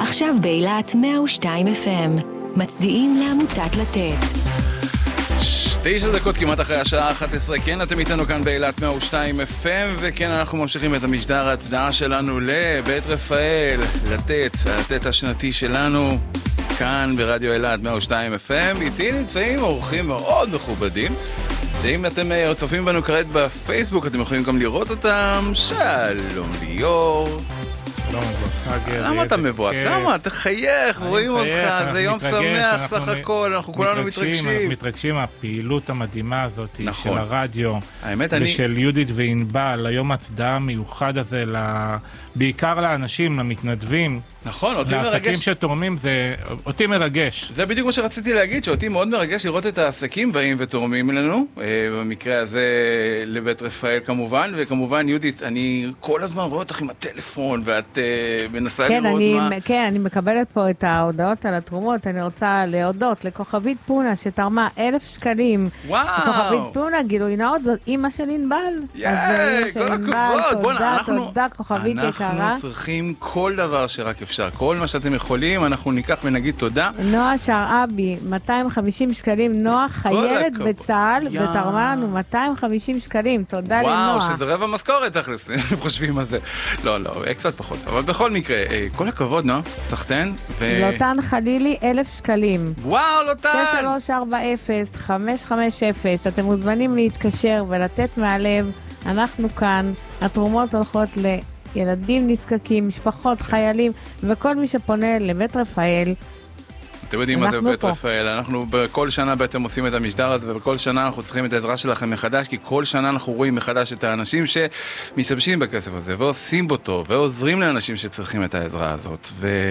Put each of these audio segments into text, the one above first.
עכשיו באילת 102 FM. מצדיעים לעמותת לתת. 9 דקות כמעט אחרי השעה 11. כן, אתם איתנו כאן באילת 102 FM, וכן, אנחנו ממשיכים את המשדר ההצדעה שלנו לבית רפאל, לתת השנתי שלנו כאן ברדיו אילת 102 FM. איתי נמצאים אורחים מאוד מכובדים, שאם אתם צופים בנו כעת בפייסבוק, אתם יכולים גם לראות אותם. שלום ליאור. למה אתה מבואס? למה? תחייך, רואים אותך, זה יום שמח סך הכל, אנחנו כולנו מתרגשים. אנחנו מתרגשים מהפעילות המדהימה הזאת של הרדיו, ושל יהודית וענבל, היום הצדעה המיוחד הזה, בעיקר לאנשים, למתנדבים, נכון, אותי מרגש. לעסקים שתורמים, זה אותי מרגש. זה בדיוק מה שרציתי להגיד, שאותי מאוד מרגש לראות את העסקים באים ותורמים לנו, במקרה הזה לבית רפאל כמובן, וכמובן יהודית, אני כל הזמן רואה אותך עם הטלפון, ואת מנסה לראות מה... כן, אני מקבלת פה את ההודעות על התרומות, אני רוצה להודות לכוכבית פונה שתרמה 1,000 שקלים. וואו! כוכבית פונה, גילוי נאות, זאת אמא של ענבל. יאי, כל הכבוד! תודה, כוכבית יקרה. אנחנו צריכים כל דבר שרק אפשר, כל מה שאתם יכולים, אנחנו ניקח ונגיד תודה. נועה שרעבי, 250 שקלים, נועה חיילת בצהל, ותרמה לנו 250 שקלים, תודה לנועה. וואו, שזה רבע משכורת, הם חושבים על זה. לא, קצת פחות, אבל בכל מקרה, כל הכבוד, נועה, סחטן. לוטן חלילי, 1,000 שקלים. וואו, לוטן! 6340-550, אתם מוזמנים להתקשר ולתת מהלב, אנחנו כאן, התרומות הולכות ילדים נזקקים, משפחות, חיילים, וכל מי שפונה לבית רפאל. אתם יודעים מה זה בית רפאל, אנחנו בכל שנה בעצם עושים את המשדר הזה, ובכל שנה אנחנו צריכים את העזרה שלכם מחדש, כי כל שנה אנחנו רואים מחדש את האנשים שמשתמשים בכסף הזה, ועושים בו טוב, ועוזרים לאנשים שצריכים את העזרה הזאת.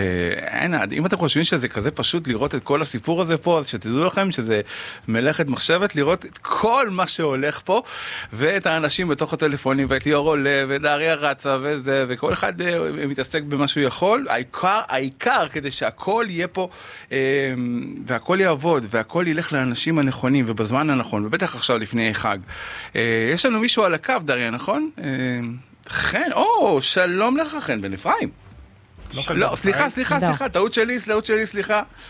אם אתם חושבים שזה כזה פשוט לראות את כל הסיפור הזה פה, אז שתדעו לכם שזה מלאכת מחשבת, לראות את כל מה שהולך פה, ואת האנשים בתוך הטלפונים, ואת ליאור עולה, ודריה רצה, וזה, וכל אחד מתעסק במה שהוא יכול. העיקר כדי שהכל יהיה פה והכל יעבוד, והכל ילך לאנשים הנכונים ובזמן הנכון, ובטח עכשיו לפני חג. יש לנו מישהו על הקו, דריה, נכון? חן, שלום לך חן בן אפרים. לא, סליחה, טעות שלי, סליחה.